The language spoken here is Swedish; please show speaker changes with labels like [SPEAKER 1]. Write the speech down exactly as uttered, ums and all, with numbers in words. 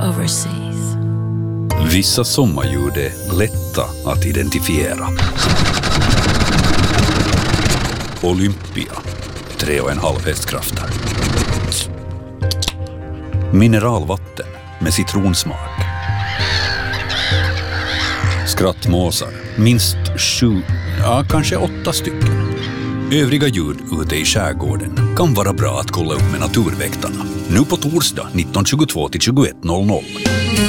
[SPEAKER 1] overseas.
[SPEAKER 2] Vissa sommarljud är lätta att identifiera. Olympia, tre och en halv hästkrafter. Mineralvatten med citronsmak. Skrattmåsar, minst sju, ja kanske åtta stycken. Övriga ljud ute i skärgården kan vara bra att kolla upp med naturväktarna. Nu på torsdag nitton tjugotvå till tjugoett noll noll.